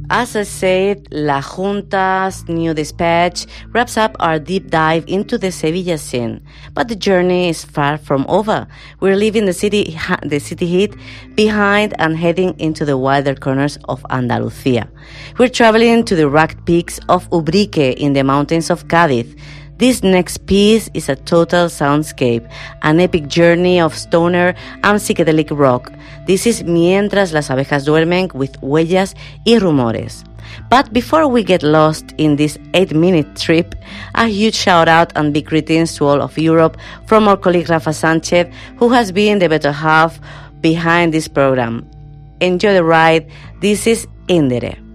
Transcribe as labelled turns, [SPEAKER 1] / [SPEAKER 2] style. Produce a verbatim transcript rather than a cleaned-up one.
[SPEAKER 1] As I said, La Junta's new dispatch wraps up our deep dive into the Sevilla scene. But the journey is far from over. We're leaving the city, the city heat behind and heading into the wilder corners of Andalusia. We're traveling to the rugged peaks of Ubrique in the mountains of Cádiz. This next piece is a total soundscape, an epic journey of stoner and psychedelic rock. This is Mientras las abejas duermen with Huellas y Rumores. But before we get lost in this eight-minute trip, a huge shout-out and big greetings to all of Europe from our colleague Rafa Sanchez, who has been the better half behind this program. Enjoy the ride. This is Indere.